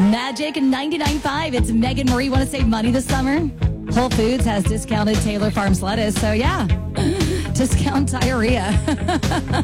Magic 99.5. It's Megan Marie. Want to save money this summer? Whole Foods has discounted Taylor Farms lettuce. So, yeah, discount diarrhea.